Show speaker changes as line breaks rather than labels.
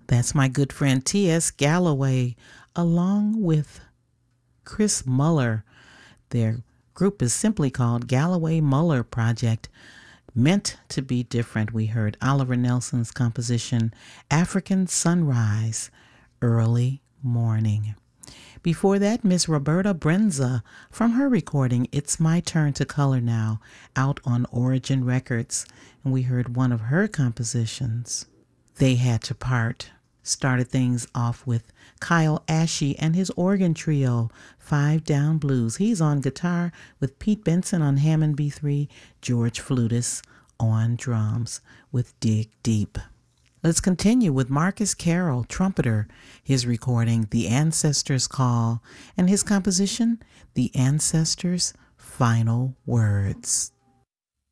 That's my good friend T.S. Galloway, along with Chris Muller. Their group is simply called Galloway Muller Project. Meant to be different. We heard Oliver Nelson's composition, African Sunrise, Early Morning. Before that, Miss Roberta Brenza from her recording, It's My Turn to Color Now, out on Origin Records. And we heard one of her compositions, They Had to Part. Started things off with Kyle Ashe and his organ trio, Five Down Blues. He's on guitar with Pete Benson on Hammond B3, George Flutis on drums with Dig Deep. Let's continue with Marcus Carroll, trumpeter, his recording The Ancestors' Call, and his composition, The Ancestors' Final Words.